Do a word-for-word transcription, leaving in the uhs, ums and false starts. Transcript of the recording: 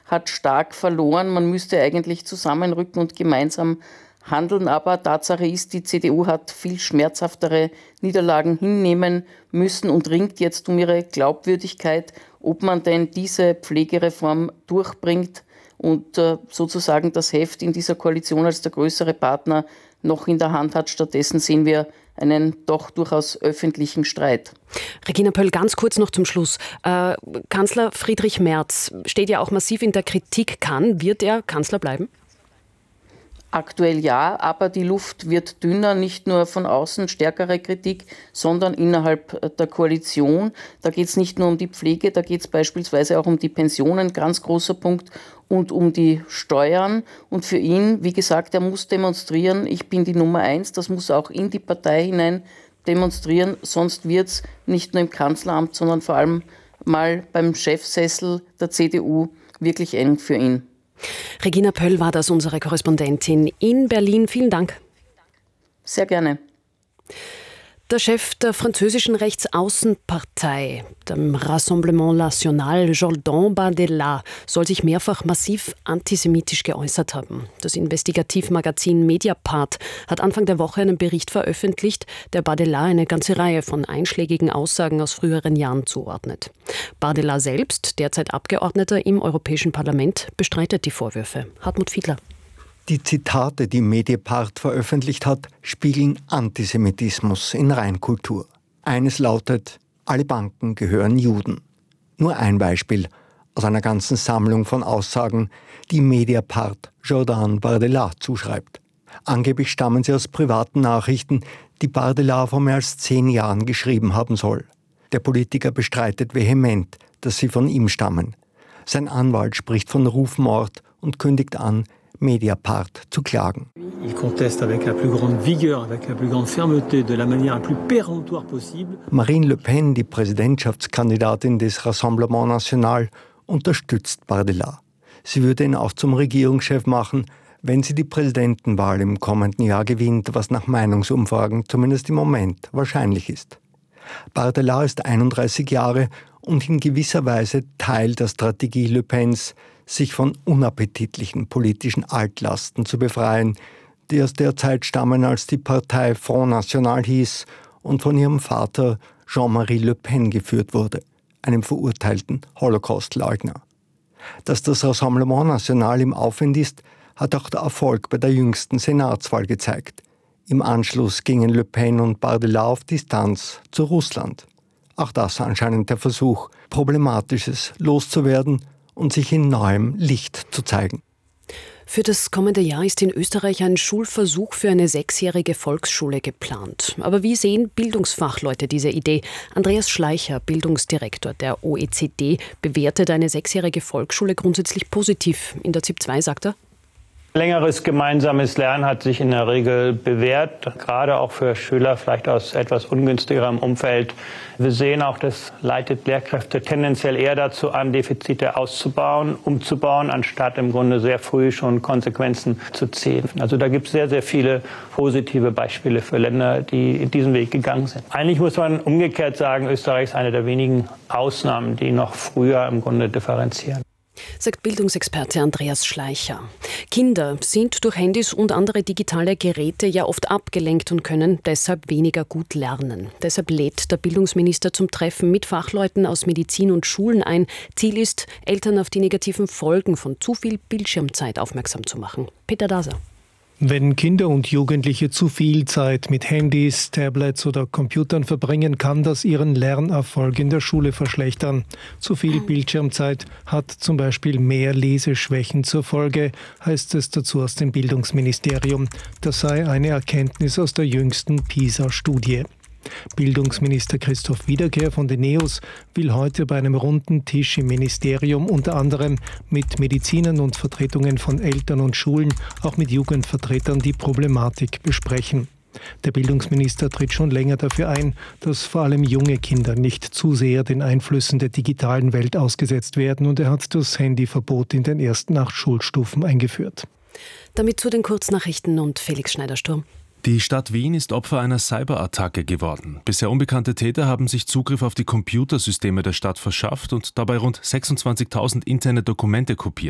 hat stark verloren. Man müsste eigentlich zusammenrücken und gemeinsam handeln. Aber Tatsache ist, die C D U hat viel schmerzhaftere Niederlagen hinnehmen müssen und ringt jetzt um ihre Glaubwürdigkeit, ob man denn diese Pflegereform durchbringt und äh, sozusagen das Heft in dieser Koalition als der größere Partner noch in der Hand hat. Stattdessen sehen wir einen doch durchaus öffentlichen Streit. Regina Pöll, ganz kurz noch zum Schluss. Äh, Kanzler Friedrich Merz steht ja auch massiv in der Kritik. Kann, wird er Kanzler bleiben? Aktuell ja, aber die Luft wird dünner, nicht nur von außen stärkere Kritik, sondern innerhalb der Koalition. Da geht es nicht nur um die Pflege, da geht es beispielsweise auch um die Pensionen, ganz großer Punkt, und um die Steuern. Und für ihn, wie gesagt, er muss demonstrieren, ich bin die Nummer eins, das muss auch in die Partei hinein demonstrieren, sonst wird es nicht nur im Kanzleramt, sondern vor allem mal beim Chefsessel der C D U wirklich eng für ihn. Regina Pöll war das, unsere Korrespondentin in Berlin. Vielen Dank. Sehr gerne. Der Chef der französischen Rechtsaußenpartei, dem Rassemblement National, Jordan Bardella, soll sich mehrfach massiv antisemitisch geäußert haben. Das Investigativmagazin Mediapart hat Anfang der Woche einen Bericht veröffentlicht, der Bardella eine ganze Reihe von einschlägigen Aussagen aus früheren Jahren zuordnet. Bardella selbst, derzeit Abgeordneter im Europäischen Parlament, bestreitet die Vorwürfe. Hartmut Fiedler. Die Zitate, die Mediapart veröffentlicht hat, spiegeln Antisemitismus in Reinkultur. Eines lautet: Alle Banken gehören Juden. Nur ein Beispiel aus einer ganzen Sammlung von Aussagen, die Mediapart Jordan Bardella zuschreibt. Angeblich stammen sie aus privaten Nachrichten, die Bardella vor mehr als zehn Jahren geschrieben haben soll. Der Politiker bestreitet vehement, dass sie von ihm stammen. Sein Anwalt spricht von Rufmord und kündigt an, Mediapart zu klagen. Marine Le Pen, die Präsidentschaftskandidatin des Rassemblement National, unterstützt Bardella. Sie würde ihn auch zum Regierungschef machen, wenn sie die Präsidentenwahl im kommenden Jahr gewinnt, was nach Meinungsumfragen zumindest im Moment wahrscheinlich ist. Bardella ist einunddreißig Jahre und in gewisser Weise Teil der Strategie Le Pens, sich von unappetitlichen politischen Altlasten zu befreien, die aus der Zeit stammen, als die Partei Front National hieß und von ihrem Vater Jean-Marie Le Pen geführt wurde, einem verurteilten Holocaust-Leugner. Dass das Rassemblement National im Aufwind ist, hat auch der Erfolg bei der jüngsten Senatswahl gezeigt. Im Anschluss gingen Le Pen und Bardella auf Distanz zu Russland. Auch das anscheinend der Versuch, Problematisches loszuwerden und sich in neuem Licht zu zeigen. Für das kommende Jahr ist in Österreich ein Schulversuch für eine sechsjährige Volksschule geplant. Aber wie sehen Bildungsfachleute diese Idee? Andreas Schleicher, Bildungsdirektor der O E C D, bewertet eine sechsjährige Volksschule grundsätzlich positiv. In der Z I P zwei sagt er: Längeres gemeinsames Lernen hat sich in der Regel bewährt, gerade auch für Schüler vielleicht aus etwas ungünstigerem Umfeld. Wir sehen auch, das leitet Lehrkräfte tendenziell eher dazu an, Defizite auszubauen, umzubauen, anstatt im Grunde sehr früh schon Konsequenzen zu ziehen. Also da gibt es sehr, sehr viele positive Beispiele für Länder, die diesen Weg gegangen sind. Eigentlich muss man umgekehrt sagen, Österreich ist eine der wenigen Ausnahmen, die noch früher im Grunde differenzieren. Sagt Bildungsexperte Andreas Schleicher. Kinder sind durch Handys und andere digitale Geräte ja oft abgelenkt und können deshalb weniger gut lernen. Deshalb lädt der Bildungsminister zum Treffen mit Fachleuten aus Medizin und Schulen ein. Ziel ist, Eltern auf die negativen Folgen von zu viel Bildschirmzeit aufmerksam zu machen. Peter Daser. Wenn Kinder und Jugendliche zu viel Zeit mit Handys, Tablets oder Computern verbringen, kann das ihren Lernerfolg in der Schule verschlechtern. Zu viel Bildschirmzeit hat zum Beispiel mehr Leseschwächen zur Folge, heißt es dazu aus dem Bildungsministerium. Das sei eine Erkenntnis aus der jüngsten PISA-Studie. Bildungsminister Christoph Wiederkehr von den NEOS will heute bei einem runden Tisch im Ministerium unter anderem mit Medizinern und Vertretungen von Eltern und Schulen, auch mit Jugendvertretern, die Problematik besprechen. Der Bildungsminister tritt schon länger dafür ein, dass vor allem junge Kinder nicht zu sehr den Einflüssen der digitalen Welt ausgesetzt werden, und er hat das Handyverbot in den ersten acht Schulstufen eingeführt. Damit zu den Kurznachrichten und Felix Schneider-Sturm. Die Stadt Wien ist Opfer einer Cyberattacke geworden. Bisher unbekannte Täter haben sich Zugriff auf die Computersysteme der Stadt verschafft und dabei rund sechsundzwanzigtausend interne Dokumente kopiert.